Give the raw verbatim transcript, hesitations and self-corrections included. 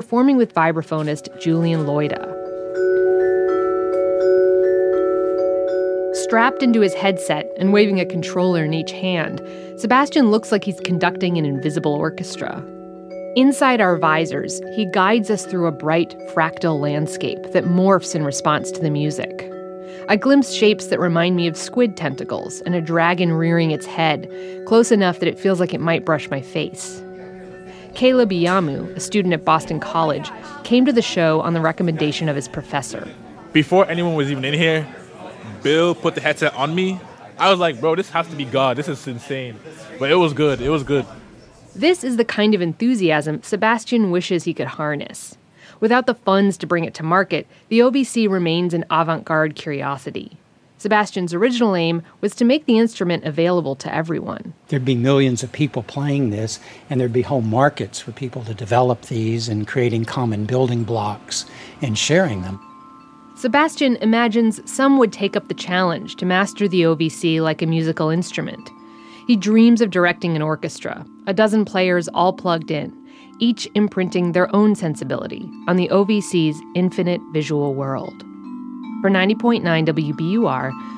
performing with vibraphonist Julian Loida. Strapped into his headset and waving a controller in each hand, Sebastian looks like he's conducting an invisible orchestra. Inside our visors, he guides us through a bright, fractal landscape that morphs in response to the music. I glimpse shapes that remind me of squid tentacles and a dragon rearing its head, close enough that it feels like it might brush my face. Caleb Iyamu, a student at Boston College, came to the show on the recommendation of his professor. Before anyone was even in here, Bill put the headset on me. I was like, bro, this has to be God. This is insane. But it was good. It was good. This is the kind of enthusiasm Sebastian wishes he could harness. Without the funds to bring it to market, the O V C remains an avant-garde curiosity. Sebastian's original aim was to make the instrument available to everyone. There'd be millions of people playing this, and there'd be whole markets for people to develop these and creating common building blocks and sharing them. Sebastian imagines some would take up the challenge to master the O V C like a musical instrument. He dreams of directing an orchestra, a dozen players all plugged in, each imprinting their own sensibility on the O V C's infinite visual world. For ninety point nine W B U R,